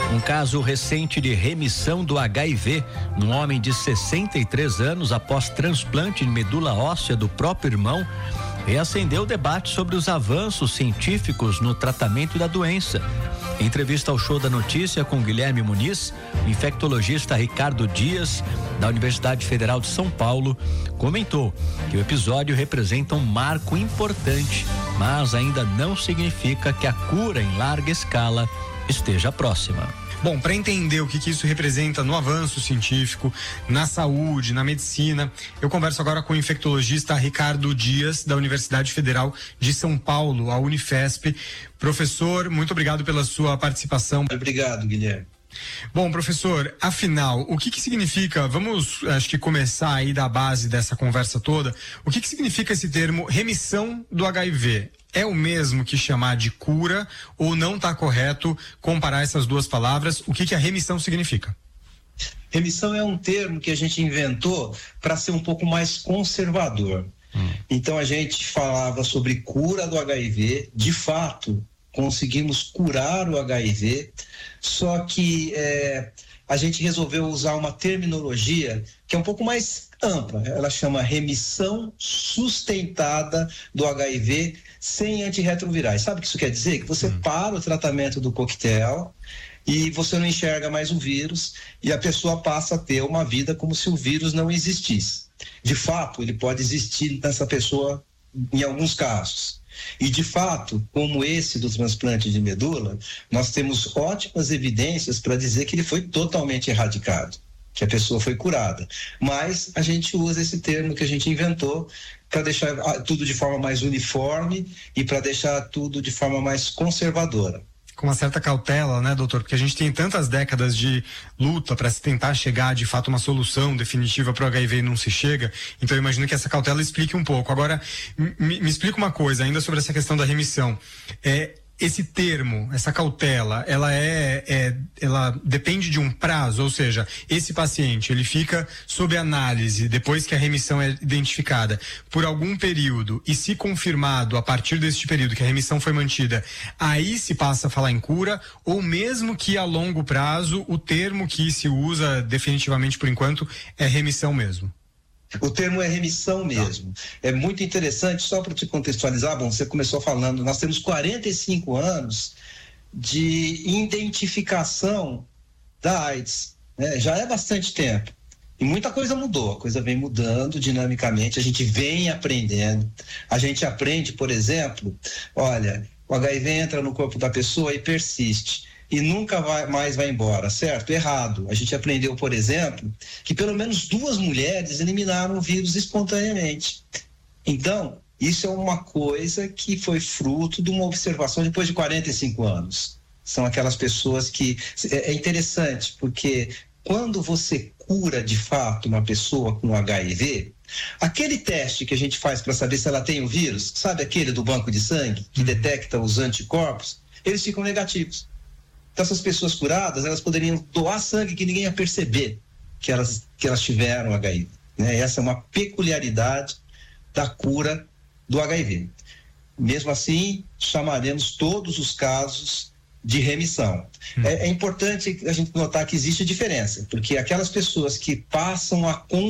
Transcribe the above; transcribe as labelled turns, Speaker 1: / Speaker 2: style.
Speaker 1: Um caso recente de remissão do HIV num homem de 63 anos após transplante de medula óssea do próprio irmão reacendeu o debate sobre os avanços científicos no tratamento da doença. Em entrevista ao Show da Notícia com Guilherme Muniz, o infectologista Ricardo Dias, da Universidade Federal de São Paulo, comentou que o episódio representa um marco importante, mas ainda não significa que a cura em larga escala esteja próxima.
Speaker 2: Bom, para entender o que isso representa no avanço científico, na saúde, na medicina, eu converso agora com o infectologista Ricardo Dias, da Universidade Federal de São Paulo, a Unifesp. Professor, muito obrigado pela sua participação.
Speaker 3: Obrigado, Guilherme.
Speaker 2: Bom, professor, afinal, o que significa, vamos, acho que começar aí da base dessa conversa toda, o que significa esse termo remissão do HIV? É o mesmo que chamar de cura ou não está correto comparar essas duas palavras? O que a remissão significa?
Speaker 3: Remissão é um termo que a gente inventou para ser um pouco mais conservador. Então a gente falava sobre cura do HIV, de fato conseguimos curar o HIV, só que a gente resolveu usar uma terminologia que é um pouco mais ampla. Ela chama remissão sustentada do HIV sem antirretrovirais. Sabe o que isso quer dizer? Que você para o tratamento do coquetel e você não enxerga mais o vírus e a pessoa passa a ter uma vida como se o vírus não existisse. De fato, ele pode existir nessa pessoa em alguns casos. E de fato, como esse do transplante de medula, nós temos ótimas evidências para dizer que ele foi totalmente erradicado, que a pessoa foi curada. Mas a gente usa esse termo que a gente inventou para deixar tudo de forma mais uniforme e para deixar tudo de forma mais conservadora.
Speaker 2: Com uma certa cautela, né, doutor? Porque a gente tem tantas décadas de luta para se tentar chegar de fato a uma solução definitiva para o HIV e não se chega. Então eu imagino que essa cautela explique um pouco. Agora, me explica uma coisa ainda sobre essa questão da remissão. Esse termo, essa cautela, ela depende de um prazo, ou seja, esse paciente, ele fica sob análise depois que a remissão é identificada por algum período e se confirmado a partir deste período que a remissão foi mantida, aí se passa a falar em cura, ou mesmo que a longo prazo o termo que se usa definitivamente por enquanto é remissão mesmo?
Speaker 3: O termo é remissão mesmo. É muito interessante, só para te contextualizar, bom, você começou falando, nós temos 45 anos de identificação da AIDS, né? Já é bastante tempo. E muita coisa mudou, a coisa vem mudando dinamicamente, a gente vem aprendendo. A gente aprende, por exemplo, olha, o HIV entra no corpo da pessoa e persiste. E nunca mais vai embora, certo? Errado. A gente aprendeu, por exemplo, que pelo menos 2 mulheres eliminaram o vírus espontaneamente. Então, isso é uma coisa que foi fruto de uma observação depois de 45 anos. São aquelas pessoas que... É interessante, porque quando você cura de fato uma pessoa com HIV, aquele teste que a gente faz para saber se ela tem o vírus, sabe aquele do banco de sangue, que detecta os anticorpos, eles ficam negativos. Então essas pessoas curadas, elas poderiam doar sangue que ninguém ia perceber que elas tiveram HIV, né? Essa é uma peculiaridade da cura do HIV. Mesmo assim, chamaremos todos os casos de remissão. É importante a gente notar que existe diferença, porque aquelas pessoas que passam a